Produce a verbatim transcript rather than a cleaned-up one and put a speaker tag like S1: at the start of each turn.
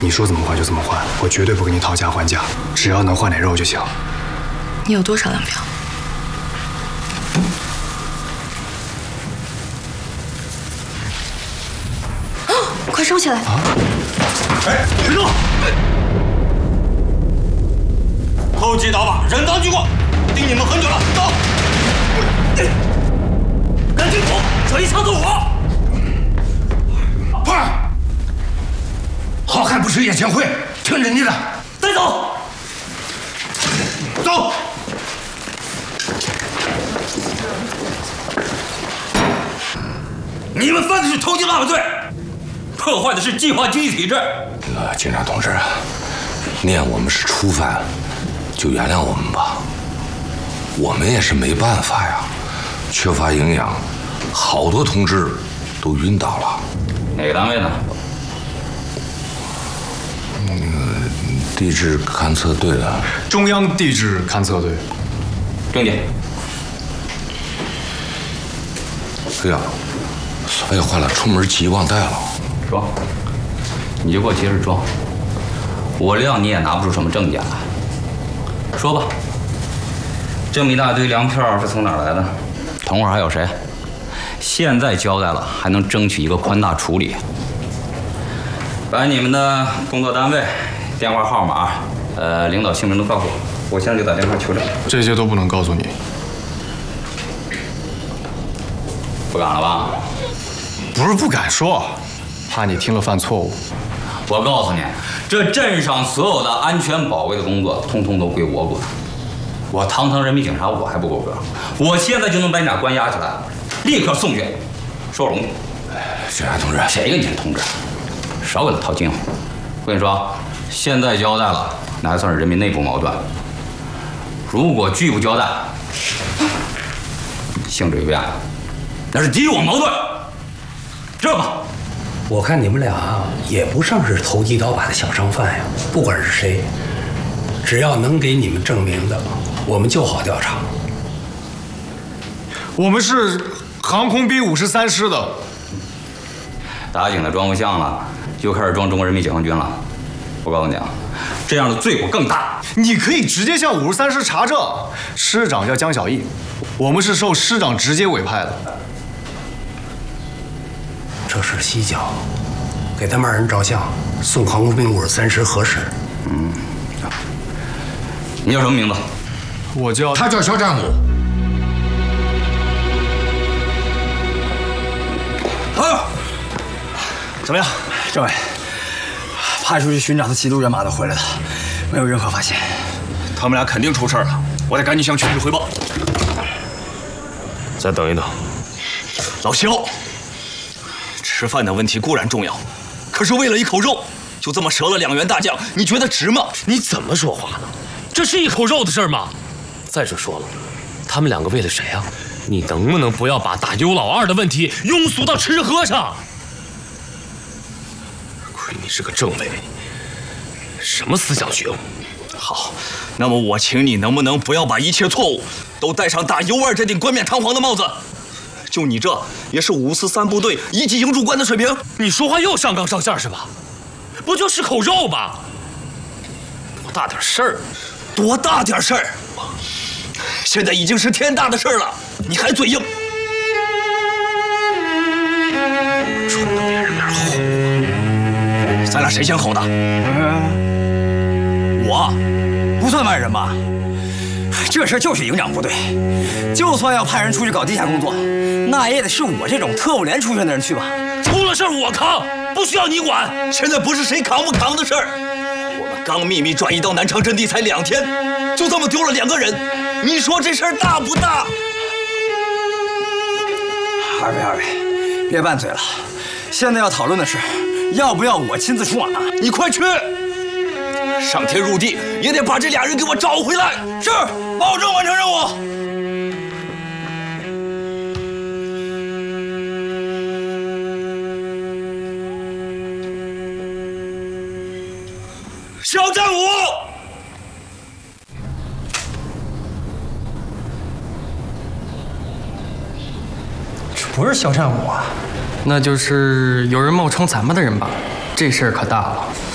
S1: 你说怎么换就怎么换，我绝对不跟你讨价还价，只要能换点肉就行。
S2: 你有多少粮票？啊！快收起来！啊！
S3: 哎，停住！偷鸡倒把，人赃俱获，盯你们很久了，走！赶紧走，这一枪走火！
S4: 快！好汉不吃眼前亏，听着你的，
S3: 带走。
S4: 走。
S3: 你们犯的是偷鸡盗罪，破坏的是计划经济体制。
S4: 呃，警察同志，念我们是初犯，就原谅我们吧。我们也是没办法呀，缺乏营养，好多同志都晕倒了。
S3: 哪个单位呢？
S4: 那个地质勘测队的。
S1: 中央地质勘测队。
S3: 郑姐。
S4: 哎呀，哎呀，坏了，出门急忘带了。
S3: 装，你就给我接着装。我料你也拿不出什么证件来。说吧，这么一大堆粮票是从哪儿来的？同伙还有谁？现在交代了，还能争取一个宽大处理。把你们的工作单位、电话号码、呃，领导姓名都告诉我，我现在就打电话求证。
S1: 这些都不能告诉你。
S3: 不敢了吧？
S1: 不是不敢说，怕你听了犯错误。
S3: 我告诉你，这镇上所有的安全保卫的工作，通通都归我管。我堂堂人民警察，我还不够格？我现在就能把你俩关押起来，立刻送去收容去。
S4: 警察同志，
S3: 谁跟你是同志？少给他套近乎。我跟你说，现在交代了，那还算是人民内部矛盾。如果拒不交代，性质有变，那是敌我矛盾。这吧。
S5: 我看你们俩也不像是投机倒把的小商贩呀，不管是谁，只要能给你们证明的，我们就好调查。
S1: 我们是航空兵五十三师的。
S3: 打井的装不像了，就开始装中国人民解放军了。我告诉你啊，这样的罪过更大。
S1: 你可以直接向五十三师查证，师长叫江小义，我们是受师长直接委派的。
S5: 这是西郊，给他们二人照相，送航空兵五十三师核实。
S3: 嗯，你叫什么名字？
S1: 我叫
S4: 他叫肖战武。
S6: 啊，怎么样，政委？派出去寻找的缉毒人马都回来了，没有任何发现。他们俩肯定出事了，我得赶紧向群里汇报。
S7: 再等一等，
S6: 老肖。吃饭的问题固然重要，可是为了一口肉，就这么折了两员大将，你觉得值吗？
S7: 你怎么说话呢？这是一口肉的事吗？再者说了，他们两个为了谁啊？你能不能不要把打优老二的问题庸俗到吃喝上？亏你是个政委，什么思想觉悟？
S6: 好，那么我请你能不能不要把一切错误都戴上打优二这顶冠冕堂皇的帽子？就你这也是五四三部队一级营主官的水平，
S7: 你说话又上纲上线是吧？不就是口肉吗？多大点事儿？
S6: 多大点事儿？现在已经是天大的事儿了，你还嘴硬？
S7: 冲着别人面吼，
S6: 咱俩谁先吼的？我不算外人吧？这事就是营长部队，就算要派人出去搞地下工作，那也得是我这种特务连出身的人去吧。
S7: 出了事儿我扛，不需要你管。
S6: 现在不是谁扛不扛的事儿，我们刚秘密转移到南昌阵地才两天，就这么丢了两个人，你说这事儿大不大？二位二位，别拌嘴了，现在要讨论的是，要不要我亲自出马？你快去！上天入地也得把这俩人给我找回来。是，保证完成任务。肖战武，
S8: 这不是肖战武啊，那就是有人冒充咱们的人吧？这事儿可大了。